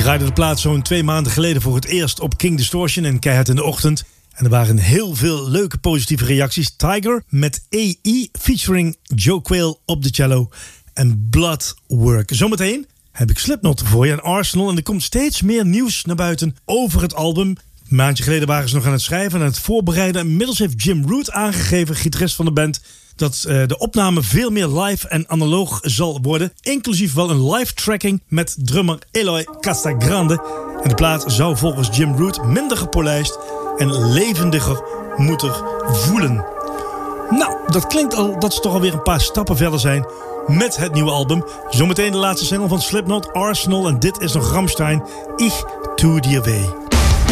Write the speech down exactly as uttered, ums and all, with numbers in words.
draaide de plaat zo'n twee maanden geleden voor het eerst op King Distortion en Keihard in de Ochtend. En er waren heel veel leuke positieve reacties. Tiger met A E featuring Joe Quayle op de cello en Bloodwork. Zometeen heb ik Slipknot voor je en Arsenal. En er komt steeds meer nieuws naar buiten over het album. Een maandje geleden waren ze nog aan het schrijven en aan het voorbereiden. Inmiddels heeft Jim Root aangegeven, gitarist van de band, dat uh, de opname veel meer live en analoog zal worden. Inclusief wel een live tracking met drummer Eloy Casagrande. En de plaat zou volgens Jim Root minder gepolijst en levendiger moeten voelen. Nou, dat klinkt al dat ze toch alweer een paar stappen verder zijn met het nieuwe album. Zometeen de laatste single van Slipknot, Arsenal. En dit is nog Rammstein, Ich tu dir weh.